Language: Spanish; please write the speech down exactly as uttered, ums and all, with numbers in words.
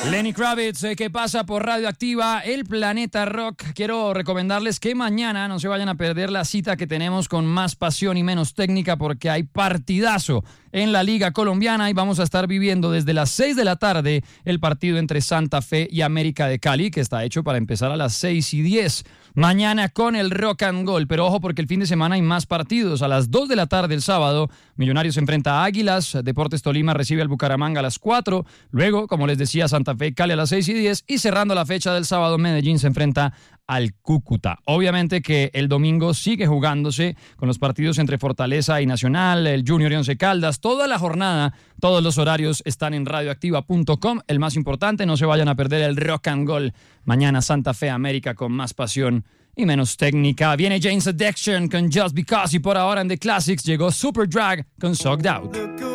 Lenny Kravitz, eh, que pasa por Radioactiva, el Planeta Rock. Quiero recomendarles que mañana no se vayan a perder la cita que tenemos con Más Pasión y Menos Técnica, porque hay partidazo en la Liga Colombiana y vamos a estar viviendo desde las seis de la tarde el partido entre Santa Fe y América de Cali, que está hecho para empezar a las seis y diez. Mañana con el Rock and Gold, pero ojo porque el fin de semana hay más partidos. A las dos de la tarde el sábado, Millonarios se enfrenta a Águilas, Deportes Tolima recibe al Bucaramanga a las cuatro, luego, como les decía, Santa Fe y Cali a las seis y diez, y cerrando la fecha del sábado, Medellín se enfrenta al Cúcuta. Obviamente que el domingo sigue jugándose con los partidos entre Fortaleza y Nacional, el Junior y Once Caldas, toda la jornada, todos los horarios están en radioactiva punto com. El más importante, no se vayan a perder el Rock and Gold. Mañana Santa Fe América con Más Pasión y Menos Técnica. Viene Jane's Addiction con Just Because y por ahora en The Classics llegó Super Drag con Socked Out.